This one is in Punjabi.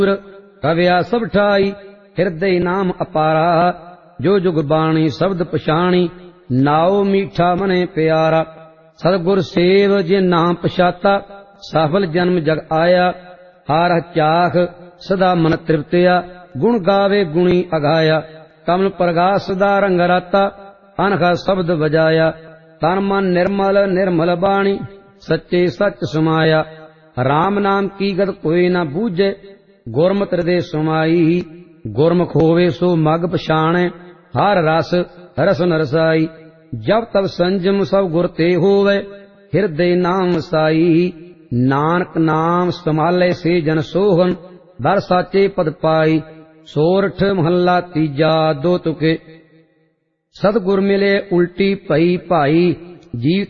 ਰਵਿਆ ਸਭ ਠਾਈ ਹਿਰਦੇ ਨਾਮ ਅਪਾਰਾ। ਜੋ ਜੁਗ ਬਾਣੀ ਸ਼ਬਦ ਪਛਾਣੀ ਨਾਉ ਮੀਠਾ ਮਨੇ ਪਿਆਰਾ। ਸਤਿਗੁਰ ਸੇਵ ਜੇ ਨਾਮ ਪਛਾਤਾ ਸਫਲ ਜਨਮ ਜਗ ਆਇਆ। ਹਾਰ ਚਾਖ ਸਦਾ ਮਨ ਤ੍ਰਿਪਤਿਆ ਗੁਣ ਗਾਵੇ ਗੁਣੀ ਅਗਾਇਆ। ਕਮਲ ਪ੍ਰਗਾਸ ਦਾ ਰੰਗ ਰਾਤਾ ਅਨਖਾ ਸ਼ਬਦ ਵਜਾਇਆ। ਤਨ ਮਨ ਨਿਰਮਲ ਨਿਰਮਲ ਬਾਣੀ ਸੱਚੇ ਸੱਚ ਸਮਾਇਆ। ਰਾਮ ਨਾਮ ਕੀ ਗਤ ਕੋਈ ਨਾ ਬੂਝੇ ਗੁਰਮਤਿ ਹਿਰਦੇ ਸਮਾਈ। ਗੁਰਮੁਖ ਹੋਵੇ ਸੋ ਮਗ ਪਛਾਣੈ ਹਰ ਰਸ ਰਸਨ ਰਸਾਈ। ਜਬ ਤਬ ਸੰਜਮ ਸਭ ਗੁਰ ਤੇ ਹੋਵੇ ਹਿਰਦੇ ਨਾਮ ਵਸਾਈ। ਨਾਨਕ ਨਾਮ ਸੰਭਾਲੇ ਸੇ ਜਨ ਸੋਹਨ ਦਰ ਸਾਚੇ ਪਦ ਪਾਈ। ਸੋਰਠ ਮਹੱਲਾ ਤੀਜਾ ਦੋ ਤੁਕੇ। ਸਤਿਗੁਰ ਮਿਲੇ ਉਲਟੀ ਭਈ ਭਾਈ ਜੀ